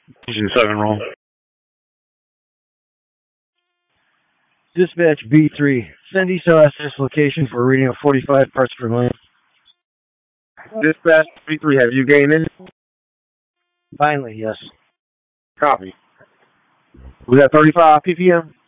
Engine 7 roll. Dispatch B3. Send ESOS location for a reading of 45 parts per million. Dispatch B3, have you gained in? Finally, yes. Copy. We got 35 ppm?